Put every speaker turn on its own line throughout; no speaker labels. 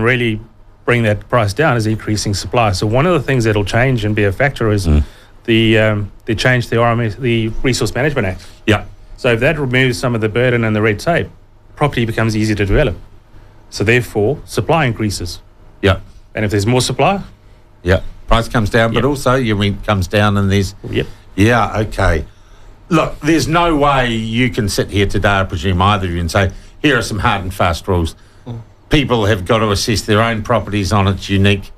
can really bring that price down is increasing supply. So one of the things that will change and be a factor is the change to the RMS, the Resource Management Act.
Yeah.
So if that removes some of the burden and the red tape, property becomes easier to develop. So therefore, supply increases.
Yeah.
And if there's more supply,
price comes down, but also your rent comes down, and there's yeah, okay. Look, there's no way you can sit here today, I presume, either of you, and say, here are some hard and fast rules. People have got to assess their own properties on its unique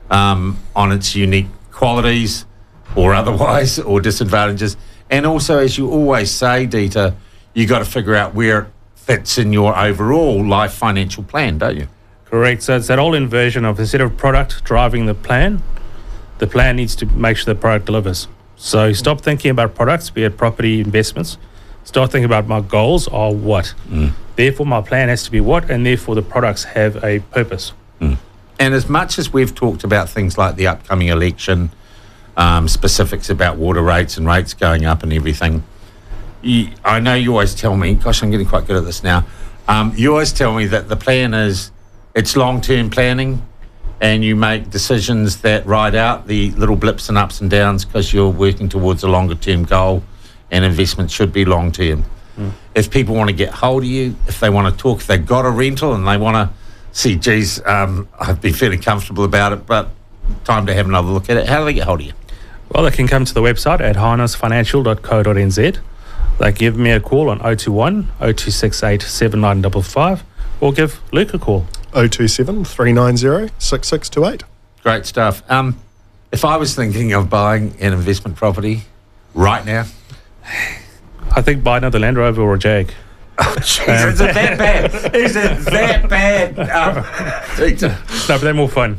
qualities or otherwise, or disadvantages. And also, as you always say, Dita, you got to figure out where it fits in your overall life financial plan, don't you?
correct. So it's that old inversion of instead of product driving the plan needs to make sure the product delivers. So stop thinking about products, be it property investments. Start thinking about my goals are what. Therefore, my plan has to be what, and therefore the products have a purpose.
And as much as we've talked about things like the upcoming election, specifics about water rates and rates going up and everything, I know you always tell me, gosh, I'm getting quite good at this now, you always tell me that the plan is, it's long-term planning, and you make decisions that ride out the little blips and ups and downs because you're working towards a longer-term goal, and investment should be long-term. If people want to get hold of you, if they want to talk, if they've got a rental and they want to see, geez, I've been feeling comfortable about it, but time to have another look at it, how do they get hold of you?
Well, they can come to the website at harnessfinancial.co.nz. They give me a call on 021 0268 7955, or give Luke a call.
027 390 6628.
Great stuff. If I was thinking of buying an investment property right now,
I think buy another Land Rover or a Jag.
Oh, jeez, is it that bad? Is it that bad?
No, but they're more fun.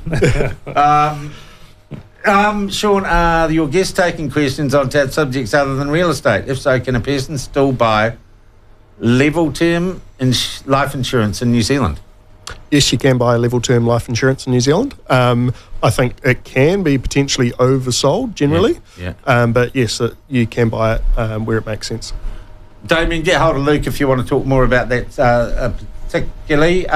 Sean, are your guests taking questions on TAD subjects other than real estate? If so, can a person still buy level term life insurance in New Zealand?
Yes, you can buy level term life insurance in New Zealand. I think it can be potentially oversold generally, but yes, you can buy it where it makes sense.
Damien, get hold of Luke if you want to talk more about that particularly.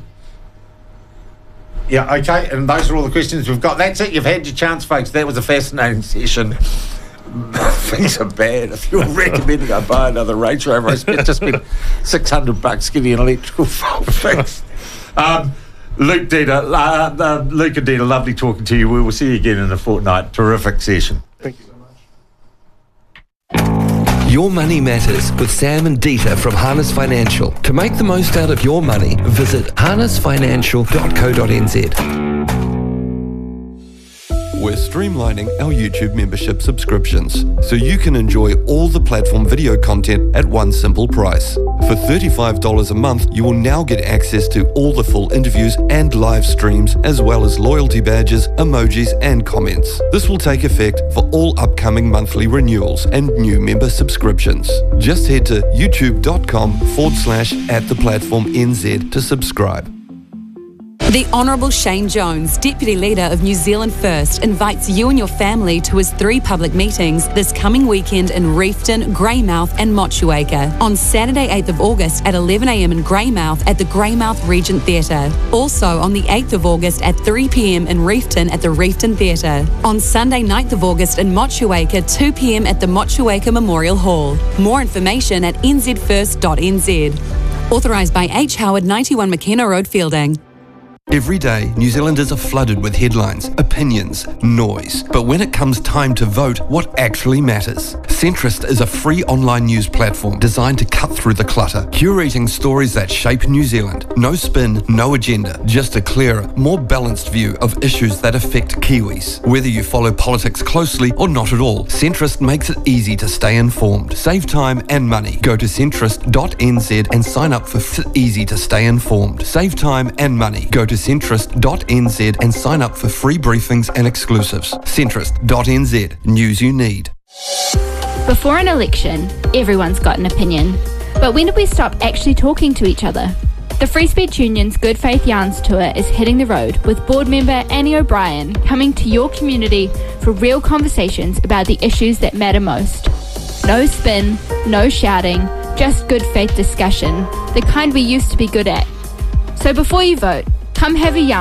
Yeah, okay, and those are all the questions we've got. That's it, you've had your chance, folks. That was a fascinating session. Things are bad. If you're recommending I buy another Range Rover, I just spent $600 getting an electrical fault fixed. Luke Dita, Luke and Dita, lovely talking to you. We will see you again in a fortnight. Terrific session.
Thank you so much.
Your Money Matters with Sam and Dita from Harness Financial. To make the most out of your money, visit harnessfinancial.co.nz. We're streamlining our YouTube membership subscriptions so you can enjoy all the platform video content at one simple price. For $35 a month, you will now get access to all the full interviews and live streams, as well as loyalty badges, emojis, and comments. This will take effect for all upcoming monthly renewals and new member subscriptions. Just head to youtube.com/@theplatformnz to subscribe.
The Honourable Shane Jones, Deputy Leader of New Zealand First, invites you and your family to his 3 public meetings this coming weekend in Reefton, Greymouth and Motueka. On Saturday 8th of August at 11 a.m. in Greymouth at the Greymouth Regent Theatre. Also on the 8th of August at 3 p.m. in Reefton at the Reefton Theatre. On Sunday 9th of August in Motueka, 2 p.m. at the Motueka Memorial Hall. More information at nzfirst.nz. Authorised by H. Howard, 91 McKenna Road, Fielding.
Every day, New Zealanders are flooded with headlines, opinions, noise. But when it comes time to vote, what actually matters? Centrist is a free online news platform designed to cut through the clutter, curating stories that shape New Zealand. No spin, no agenda, just a clearer, more balanced view of issues that affect Kiwis. Whether you follow politics closely or not at all, Centrist makes it easy to stay informed. Save time and money. Go to centrist.nz and sign up for Easy to Stay Informed. Save time and money. Go to centrist.nz and sign up for free briefings and exclusives. Centrist.nz. News you need.
Before an election, everyone's got an opinion. But when did we stop actually talking to each other? The Free Speech Union's Good Faith Yarns Tour is hitting the road, with board member Annie O'Brien coming to your community for real conversations about the issues that matter most. No spin, no shouting, just good faith discussion, the kind we used to be good at. So before you vote, come have a yarn